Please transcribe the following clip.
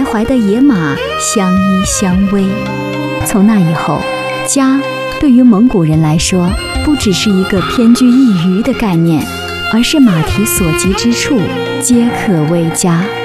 怀的野马相依相偎。从那以后，家对于蒙古人来说，不只是一个偏居一隅的概念，而是马蹄所及之处皆可为家。